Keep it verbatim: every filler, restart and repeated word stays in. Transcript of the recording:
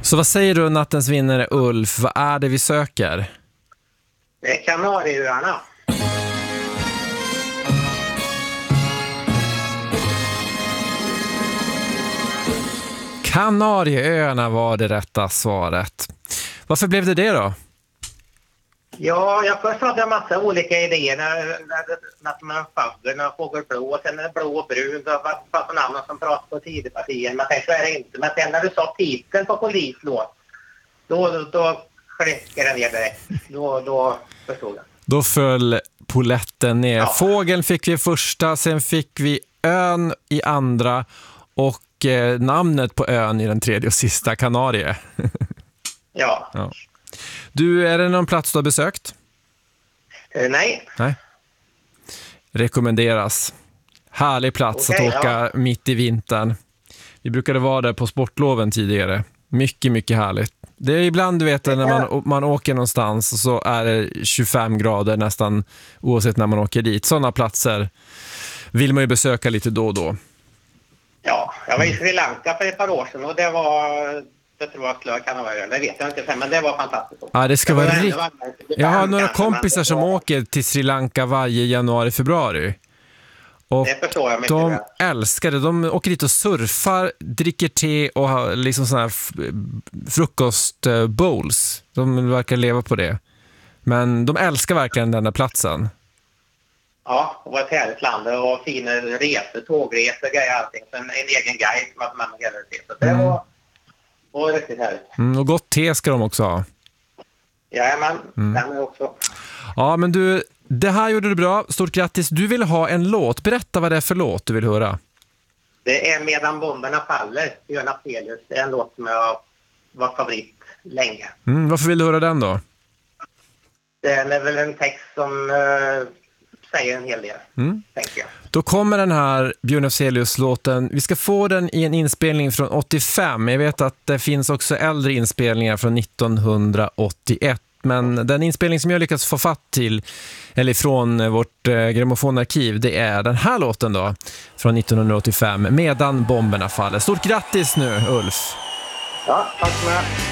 Så vad säger du, nattens vinnare Ulf? Vad är det vi söker? Det är Kanarieöarna. Kanarieöarna var det rätta svaret. Varför blev det det då? Ja, jag först hade en massa olika idéer när, när, när man fågel, när fågel blå, och sen är det blå och brun, så var det för namn som pratar på tidepartier. Men så är det inte. Men sen när du sa titeln på polislåt, då, då, då klickade det ner direkt. Då, då förstod jag. Då föll poletten ner. Ja. Fågeln fick vi första, sen fick vi ön i andra och eh, namnet på ön i den tredje och sista, Kanarie. Ja. Ja. Du, är det någon plats du har besökt? Eh, nej. Nej. Rekommenderas. Härlig plats Okej, att åka ja. mitt i vintern. Vi brukade vara där på sportloven tidigare. Mycket, mycket härligt. Det är ibland, du vet, när man, man åker någonstans och så är det tjugofem grader nästan oavsett när man åker dit. Sådana platser vill man ju besöka lite då och då. Ja, jag var i Sri Lanka för ett par år sedan och det var... Det tror jag skulle kan vara, det vet jag inte, men det var fantastiskt. Ja, det ska vara var riktigt. Jag har några kompisar som åker till Sri Lanka varje januari, februari. Och det förstår jag mycket de väl. älskar det. De åker dit och surfar, dricker te och har liksom såna här frukostbowls. De verkar leva på det. Men de älskar verkligen den där platsen. Ja, det var ett härligt land och fina resor, tågresor, grejer, allting. Så en, en egen guide som hade med mig hela det. Så det Mm. var, var riktigt härligt. Mm, och gott te ska de också ha. Jajamän, Mm. den är också. Ja, men du, det här gjorde du bra. Stort grattis. Du vill ha en låt. Berätta vad det är för låt du vill höra. Det är Medan bomberna faller, Björn Afzelius. Det är en låt som jag var favorit länge. Mm, varför vill du höra den då? Den är väl en text som uh, säger en hel del, Mm. tänker jag. Då kommer den här Björn Afzelius-låten. Vi ska få den i en inspelning från åttiofem. Jag vet att det finns också äldre inspelningar från nittonhundraåttioett. Men den inspelning som jag lyckats få fatt till, eller från vårt eh, grammofonarkiv, det är den här låten då, från nittonhundraåttiofem, Medan bomberna faller. Stort grattis nu, Ulf! Ja, tack så mycket.